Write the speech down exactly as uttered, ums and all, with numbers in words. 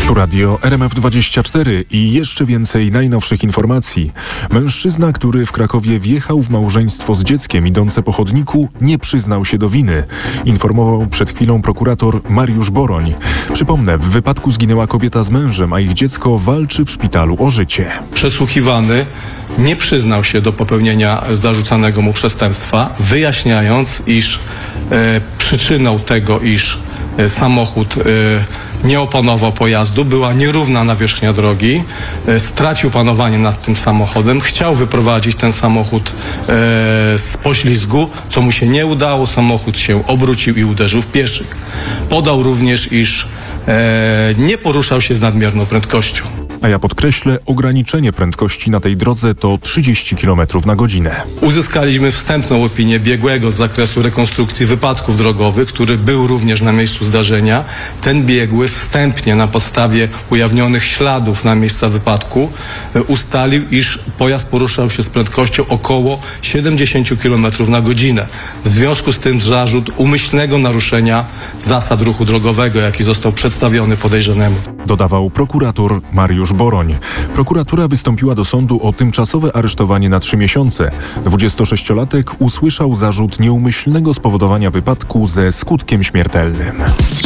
Tu radio R M F dwadzieścia cztery i jeszcze więcej najnowszych informacji. Mężczyzna, który w Krakowie wjechał w małżeństwo z dzieckiem idące po chodniku, nie przyznał się do winy. Informował przed chwilą prokurator Mariusz Boroń. Przypomnę, w wypadku zginęła kobieta z mężem, a ich dziecko walczy w szpitalu o życie. Przesłuchiwany nie przyznał się do popełnienia zarzucanego mu przestępstwa, wyjaśniając, iż e, przyczyną tego, iż e, samochód e, nie opanował pojazdu, była nierówna nawierzchnia drogi, e, stracił panowanie nad tym samochodem, chciał wyprowadzić ten samochód e, z poślizgu, co mu się nie udało, samochód się obrócił i uderzył w pieszych. Podał również, iż e, nie poruszał się z nadmierną prędkością. A ja podkreślę, ograniczenie prędkości na tej drodze to trzydzieści kilometrów na godzinę. Uzyskaliśmy wstępną opinię biegłego z zakresu rekonstrukcji wypadków drogowych, który był również na miejscu zdarzenia. Ten biegły wstępnie na podstawie ujawnionych śladów na miejsca wypadku ustalił, iż pojazd poruszał się z prędkością około siedemdziesiąt kilometrów na godzinę. W związku z tym zarzut umyślnego naruszenia zasad ruchu drogowego, jaki został przedstawiony podejrzanemu. Dodawał prokurator Mariusz Boroń. Prokuratura wystąpiła do sądu o tymczasowe aresztowanie na trzy miesiące. dwudziestosześciolatek usłyszał zarzut nieumyślnego spowodowania wypadku ze skutkiem śmiertelnym.